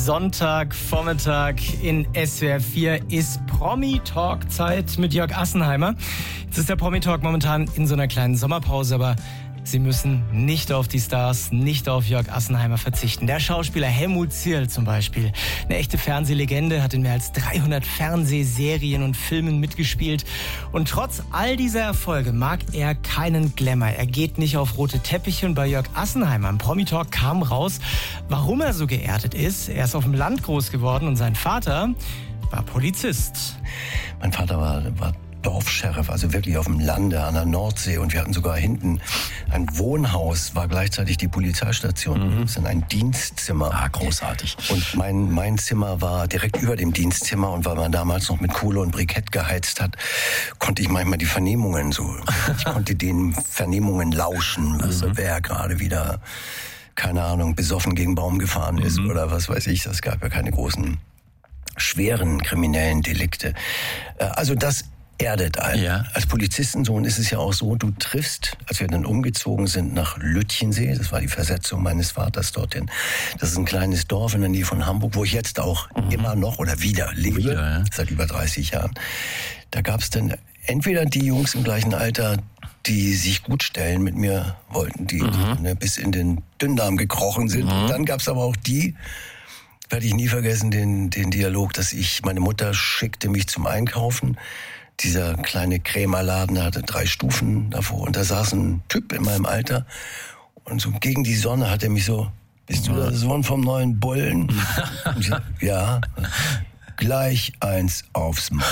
Sonntagvormittag in SWR 4 ist Promi-Talk-Zeit mit Jörg Assenheimer. Jetzt ist der Promi-Talk momentan in so einer kleinen Sommerpause, aber Sie müssen nicht auf die Stars, nicht auf Jörg Assenheimer verzichten. Der Schauspieler Helmut Zierl zum Beispiel, eine echte Fernsehlegende, hat in mehr als 300 Fernsehserien und Filmen mitgespielt. Und trotz all dieser Erfolge mag er keinen Glamour. Er geht nicht auf rote Teppiche. Und bei Jörg Assenheimer im Promi-Talk kam raus, warum er so geerdet ist. Er ist auf dem Land groß geworden und sein Vater war Polizist. Mein Vater war Dorfscheriff, also wirklich auf dem Lande an der Nordsee, und wir hatten sogar hinten ein Wohnhaus, war gleichzeitig die Polizeistation. Das ist in ein Dienstzimmer. Ah, großartig. Und mein Zimmer war direkt über dem Dienstzimmer, und weil man damals noch mit Kohle und Brikett geheizt hat, konnte ich manchmal die Vernehmungen ich konnte den Vernehmungen lauschen, wer gerade wieder, keine Ahnung, besoffen gegen Baum gefahren ist oder was weiß ich. Das gab ja keine großen, schweren kriminellen Delikte. Also das erdet einen. Ja. Als Polizistensohn ist es ja auch so, du triffst, als wir dann umgezogen sind nach Lütchensee, das war die Versetzung meines Vaters dorthin, das ist ein kleines Dorf in der Nähe von Hamburg, wo ich jetzt auch immer noch oder wieder lebe, seit über 30 Jahren. Da gab es dann entweder die Jungs im gleichen Alter, die sich gut stellen mit mir wollten, die bis in den Dünndarm gekrochen sind. Und dann gab es aber auch die, werde ich nie vergessen, den Dialog, dass meine Mutter schickte mich zum Einkaufen. Dieser kleine Krämerladen hatte 3 Stufen davor, und da saß ein Typ in meinem Alter, und so gegen die Sonne hat er mich so: Bist du der Sohn vom neuen Bullen? Und ich so, ja. Gleich eins aufs Maul.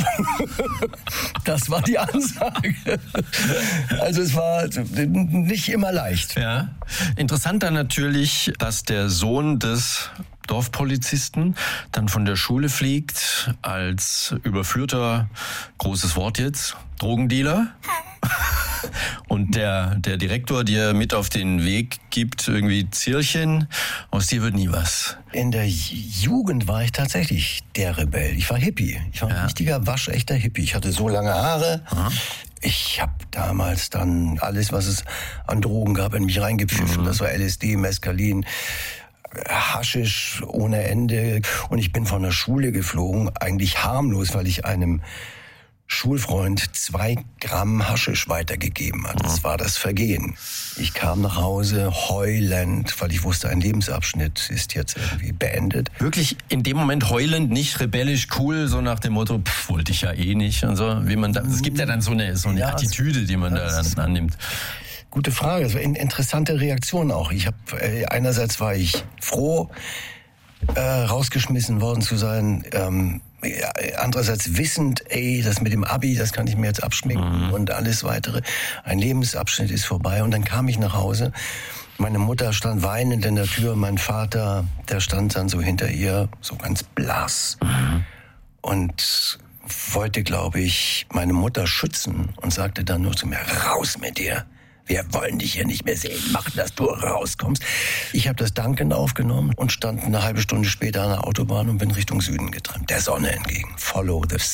Das war die Ansage. Also es war nicht immer leicht. Ja. Interessant dann natürlich, dass der Sohn des Dorfpolizisten dann von der Schule fliegt als überführter, großes Wort jetzt, Drogendealer. Und der Direktor dir mit auf den Weg gibt, irgendwie: Zierlchen, aus dir wird nie was. In der Jugend war ich tatsächlich der Rebell. Ich war Hippie. Ich war ein richtiger, waschechter Hippie. Ich hatte so lange Haare. Ich habe damals dann alles, was es an Drogen gab, in mich reingepfiffen. Das war LSD, Mescalin, Haschisch ohne Ende. Und ich bin von der Schule geflogen, eigentlich harmlos, weil ich einem Schulfreund 2 Gramm Haschisch weitergegeben hat. Das war das Vergehen. Ich kam nach Hause heulend, weil ich wusste, ein Lebensabschnitt ist jetzt irgendwie beendet. Wirklich in dem Moment heulend, nicht rebellisch cool, so nach dem Motto, wollte ich ja eh nicht und so. Wie man da, es gibt ja dann so eine Attitüde, die man da dann annimmt. Gute Frage. Das war eine interessante Reaktion auch. Einerseits war ich froh, rausgeschmissen worden zu sein. Andererseits wissend, das mit dem Abi, das kann ich mir jetzt abschminken und alles weitere. Ein Lebensabschnitt ist vorbei. Und dann kam ich nach Hause. Meine Mutter stand weinend in der Tür. Mein Vater, der stand dann so hinter ihr, so ganz blass. Und wollte, glaube ich, meine Mutter schützen und sagte dann nur zu mir: Raus mit dir. Wir wollen dich hier nicht mehr sehen. Mach, dass du rauskommst. Ich habe das dankend aufgenommen und stand eine halbe Stunde später an der Autobahn und bin Richtung Süden getrennt, der Sonne entgegen. Follow the sun.